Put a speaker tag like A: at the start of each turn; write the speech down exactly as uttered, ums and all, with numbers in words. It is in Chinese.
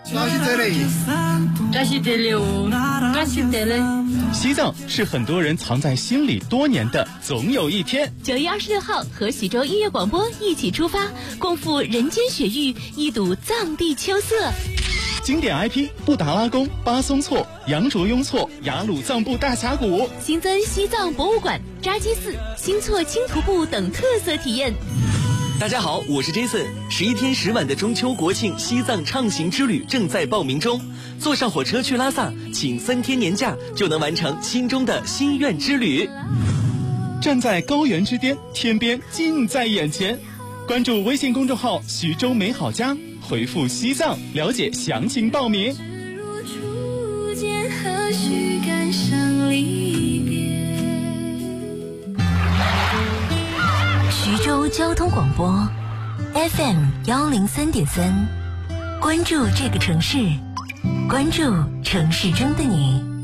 A: 哪是这里？
B: 这是这里哦，这是这里。
C: 西藏是很多人藏在心里多年的总有一天。
D: 九月二十六号，和徐州音乐广播一起出发，共赴人间雪域，一睹藏地秋色。
C: 经典 I P 布达拉宫、巴松措、羊卓雍措、雅鲁藏布大峡谷，
D: 新增西藏博物馆、扎基寺、新措轻徒步等特色体验。
E: 大家好，我是 Jason。十一天十晚的中秋国庆西藏畅行之旅正在报名中，坐上火车去拉萨，请三天年假就能完成心中的心愿之旅。
C: 站在高原之巅，天边近在眼前。关注微信公众号“徐州美好家”，回复“西藏”了解详情报名。
D: 徐州交通广播 F M 幺零三点三，关注这个城市，关注城市中的你。